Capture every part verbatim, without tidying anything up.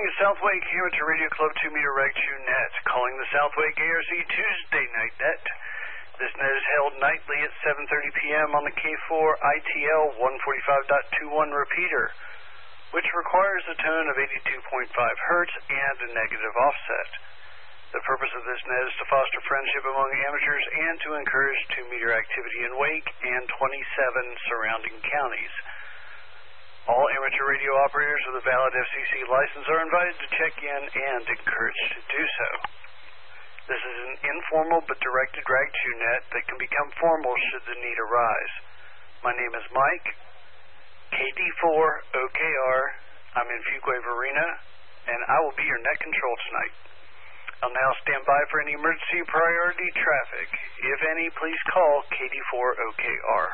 calling the Southwake Amateur Radio Club two meter Reg two net. Calling the Southwake A R C Tuesday night net. This net is held nightly at seven thirty p.m. on the K four I T L one forty-five point two one repeater, which requires a tone of eighty-two point five hertz and a negative offset. The purpose of this net is to foster friendship among amateurs and to encourage two meter activity in Wake and twenty-seven surrounding counties. All amateur radio operators with a valid F C C license are invited to check in and encouraged to do so. This is an informal but directed Rag two net that can become formal should the need arise. My name is Mike, K D four O K R. I'm in Fuquay Arena, and I will be your net control tonight. I'll now stand by for any emergency priority traffic. If any, please call K D four O K R.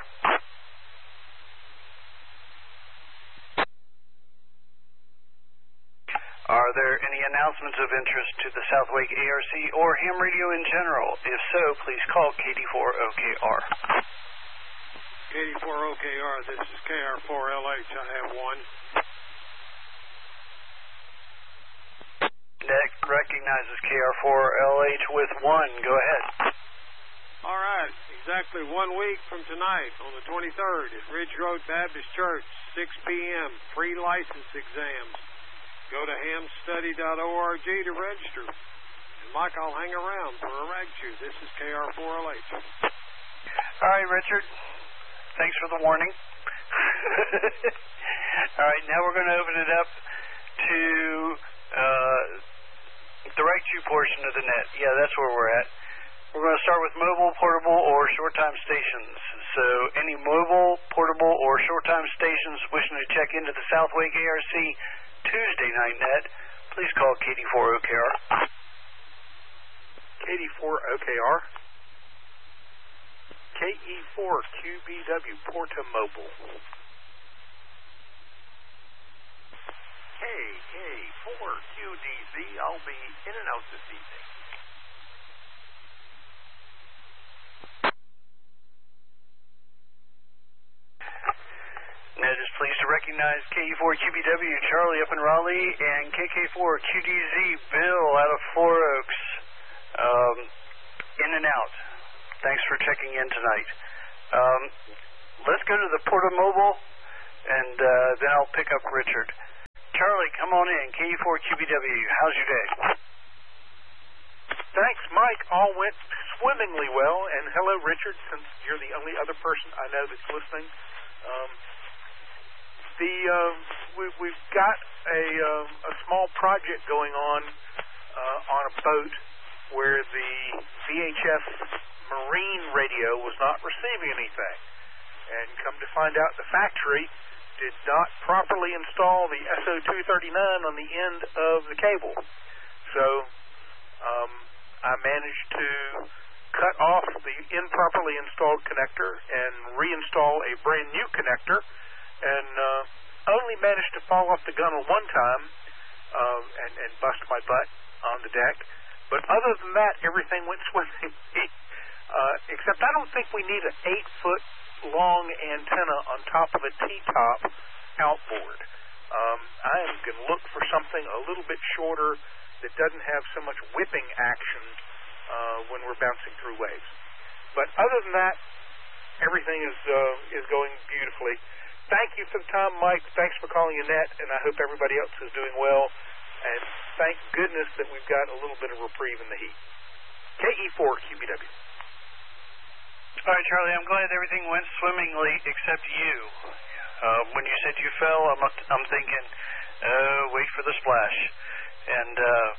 Are there any announcements of interest to the Southwake A R C or ham radio in general? If so, please call K D four O K R. K D four O K R, this is K R four L H. I have one. Net recognizes K R four L H with one. Go ahead. All right. Exactly one week from tonight, on the twenty-third, at Ridge Road Baptist Church, six p.m., free license exams. Go to ham study dot org to register. And Mike, I'll hang around for a rag chew. This is K R four L H. All right, Richard. Thanks for the warning. All right, now we're going to open it up to uh, the rag chew portion of the net. Yeah, that's where we're at. We're going to start with mobile, portable, or short-time stations. So any mobile, portable, or short-time stations wishing to check into the Southwake A R C Tuesday night net, please call K D four O K R. K D four O K R. K E four Q B W, Porta Mobile. K K four Q D Z, I'll be in and out this evening. Net is pleased to recognize K E four Q B W, Charlie up in Raleigh, and K K four Q D Z, Bill out of Four Oaks, um, in and out. Thanks for checking in tonight. Um, let's go to the Porta Mobile, and uh, then I'll pick up Richard. Charlie, come on in. K E four Q B W, how's your day? Thanks, Mike. All went swimmingly well, and hello, Richard, since you're the only other person I know that's listening. Um, The uh, we, we've got a, uh, a small project going on uh, on a boat where the V H F marine radio was not receiving anything, and come to find out, the factory did not properly install the S O two thirty-nine on the end of the cable. So um, I managed to cut off the improperly installed connector and reinstall a brand new connector, and uh, only managed to fall off the gunnel one time uh, and, and bust my butt on the deck. But other than that, everything went swimmingly. uh, except I don't think we need an eight-foot-long antenna on top of a T-top outboard. Um, I am going to look for something a little bit shorter that doesn't have so much whipping action uh, when we're bouncing through waves. But other than that, everything is uh, is going beautifully. Thank you for the time, Mike. Thanks for calling Annette, and I hope everybody else is doing well. And thank goodness that we've got a little bit of reprieve in the heat. K E four Q B W. All right, Charlie, I'm glad everything went swimmingly except you. Uh, when you said you fell, I'm, I'm thinking, uh, wait for the splash. And uh,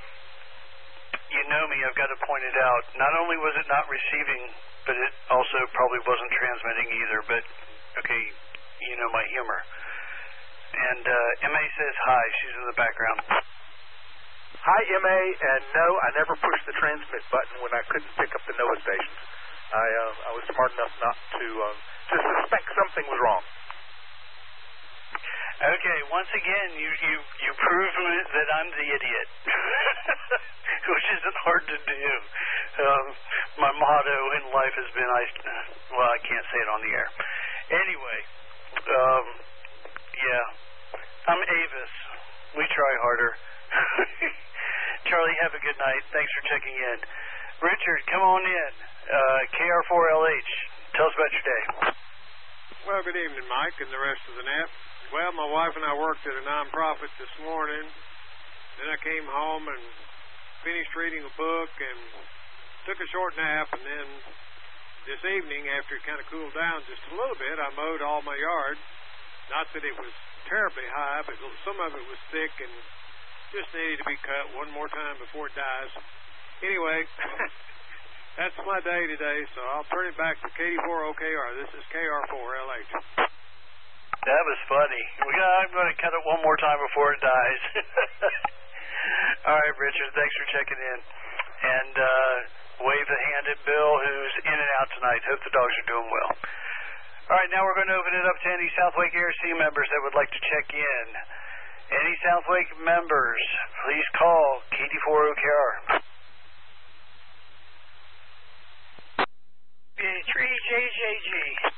you know me, I've got to point it out. Not only was it not receiving, but it also probably wasn't transmitting either. But, okay, you know my humor. And uh, M A says hi. She's in the background. Hi, M A, and no, I never pushed the transmit button when I couldn't pick up the NOAA stations. I uh, I was smart enough not to uh, to suspect something was wrong. Okay, once again, you you you prove that I'm the idiot, which isn't hard to do. Um, my motto in life has been, I well, I can't say it on the air. Anyway, um, yeah, I'm Avis. We try. try harder. Charlie, have a good night. Thanks for checking in. Richard, come on in. Uh, K R four L H, tell us about your day. Well, good evening, Mike, and the rest of the net. Well, my wife and I worked at a nonprofit this morning. Then I came home and finished reading a book and took a short nap. And then this evening, after it kind of cooled down just a little bit, I mowed all my yard. Not that it was terribly high, but some of it was thick and just needed to be cut one more time before it dies. Anyway, that's my day today, so I'll turn it back to K D four O K R. This is K R four L H. That was funny. We got, I'm going to cut it one more time before it dies. All right, Richard, thanks for checking in. And uh, wave a hand at Bill, who's in and out tonight. Hope the dogs are doing well. All right, now we're going to open it up to any Southwake A R C members that would like to check in. Any Southwake members, please call K D four O K R. three J J G.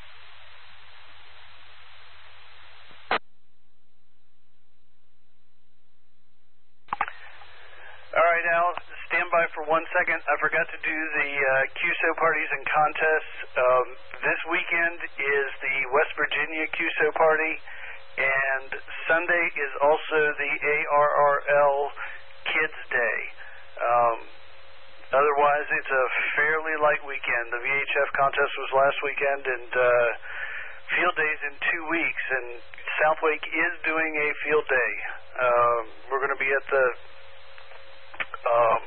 All right, Al, stand by for one second. I forgot to do the uh, Q S O parties and contests. Um, this weekend is the West Virginia Q S O party, and Sunday is also the A R R L Kids Day. Um, otherwise, it's a fairly light weekend. The V H F contest was last weekend, and uh, field day's in two weeks, and Southwake is doing a field day. Um, we're going to be at the Um,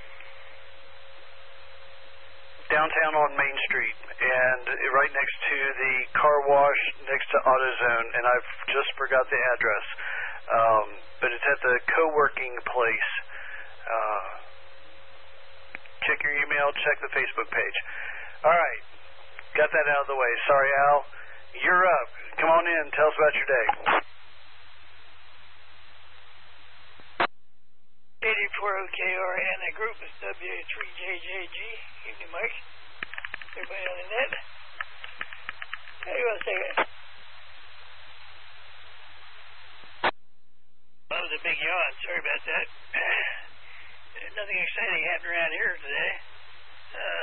downtown on Main Street, and right next to the car wash next to AutoZone, and I've just forgot the address, um, but it's at the co-working place. Uh, check your email, check the Facebook page. All right, got that out of the way. Sorry, Al. You're up. Come on in. Tell us about your day. K D four O K R and the group is W three J J G. Evening, Mike. Everybody on the net? Hey, one second. That was a big yawn. Sorry about that. Nothing exciting happened around here today. Uh,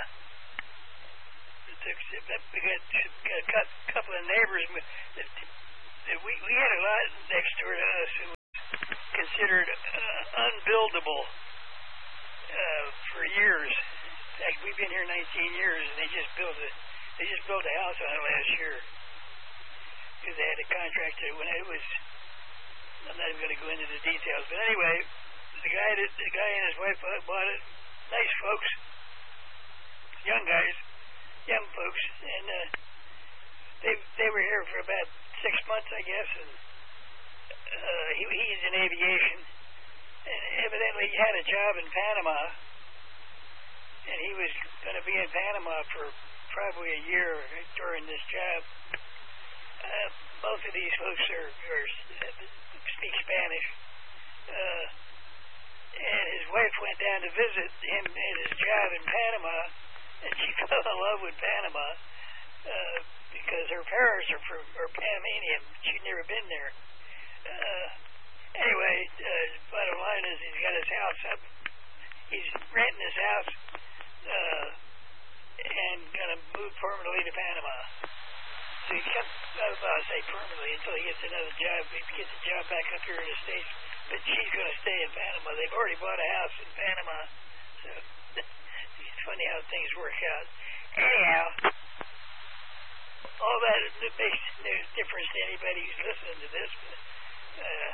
we got, got a couple of neighbors. We, we had a lot next door to us who considered uh, unbuildable uh, for years. In fact, we've been here nineteen years, and they just built a they just built a house on it last year because they had a contract to when it was. I'm not even going to go into the details, but anyway, the guy that the guy and his wife bought it. Nice folks, young guys, young folks, and uh, they they were here for about six months, I guess, and. Uh, he, he's in aviation, and evidently he had a job in Panama, and he was going to be in Panama for probably a year during this job. Uh, both of these folks are, are speak Spanish, uh, and his wife went down to visit him at his job in Panama, and she fell in love with Panama uh, because her parents are from are Panamanian. She'd never been there. Uh, anyway, uh, bottom line is he's got his house up. He's renting his house uh, and going to move permanently to Panama. So he kept, I was about to say permanently until he gets another job. He gets a job back up here in the States. But she's going to stay in Panama. They've already bought a house in Panama. So it's funny how things work out. Anyhow, all that makes no difference to anybody who's listening to this. But, Uh,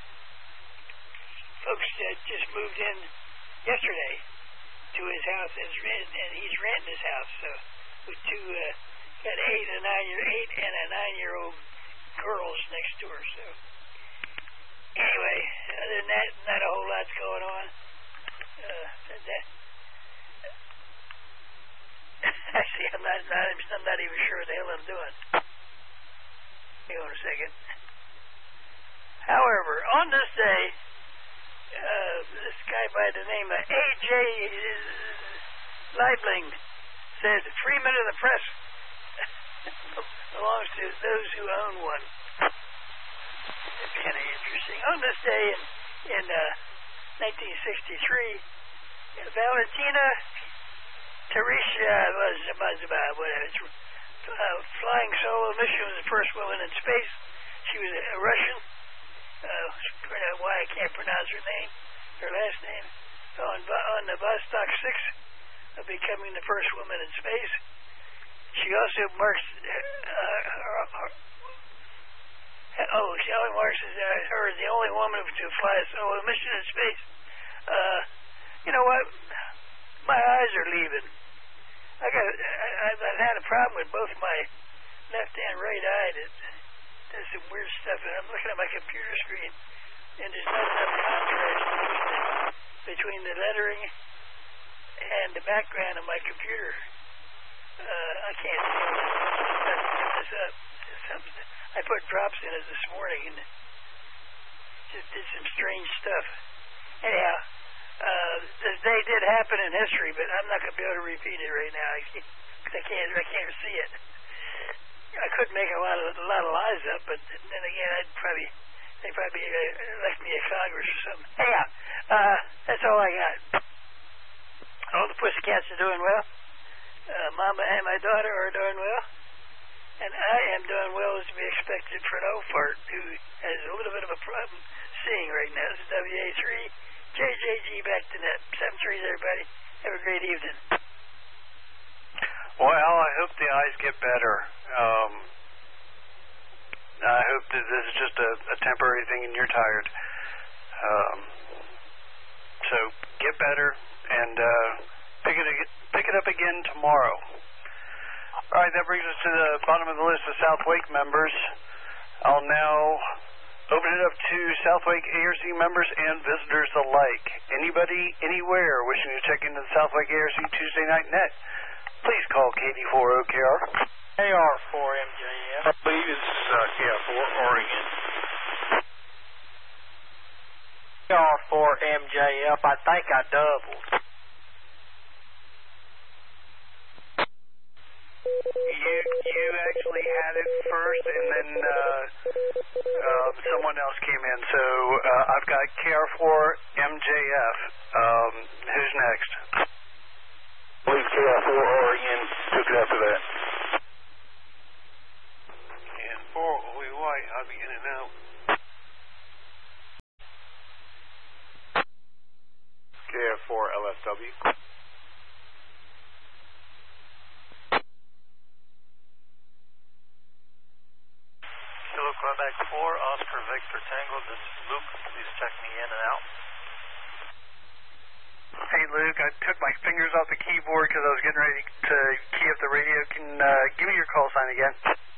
folks uh, just moved in yesterday to his house, and, rent, and he's renting his house. So with two, uh, got eight and a nine year, eight and a nine year old girls next door. So anyway, other than that, not a whole lot's going on. Uh, that, actually, I'm not, not, I'm not even sure what the hell I'm doing. Hang on a second. However, on this day, uh, this guy by the name of A J Leibling says, Freeman of the Press belongs to those who own one. It's kind of interesting. On this day in in uh, nineteen sixty-three. Valentina Tereshia was about whatever. Uh, flying solo mission was the first woman in space. She was a Russian. Uh, why I can't pronounce her name, her last name. On on the Vostok six, uh, becoming the first woman in space. She also marks uh, her, her, oh, she only marks as uh, her as the only woman to fly a solo mission in space. Uh, you know what? My eyes are leaving. I got. I, I've had a problem with both my left and right eye. That there's some weird stuff, and I'm looking at my computer screen, and there's not enough contrast between the, between the lettering and the background of my computer. Uh, I can't see this up. I put drops in it this morning and just did some strange stuff. Anyhow, uh, this day did happen in history, but I'm not going to be able to repeat it right now. I can't. I can't, I can't see it. I could make a lot of a lot of lies up, but then again, I'd probably they'd probably uh, elect me to Congress or something. Anyhow, uh, that's all I got. All the pussycats are doing well. Uh, Mama and my daughter are doing well, and I am doing well as to be expected for an old fart who has a little bit of a problem seeing right now. This is W A three J J G back to net. seven threes, everybody. Have a great evening. Well, I hope the eyes get better. Um, I hope that this is just a, a temporary thing and you're tired. Um, so get better and uh, pick it pick it up again tomorrow. All right, that brings us to the bottom of the list of South Wake members. I'll now open it up to South Wake A R C members and visitors alike. Anybody, anywhere wishing to check into the South Wake A R C Tuesday Night Net, please call K D four O K R. A R four M J F. I believe it's uh, K R four Oregon. K R four M J F. I think I doubled. You you actually had it first, and then uh, uh, someone else came in. So uh, I've got K R four M J F. Um, who's next? I believe K R four Oregon took it after that. Yeah, four O E Y. I'll be in and out. K R four L S W. Kilo Quebec four, Oscar Victor Tango. This is Luke. Please check me in and out. Hey, Luke, I took my fingers off the keyboard because I was getting ready to key up the radio. Can uh, give me your call sign again?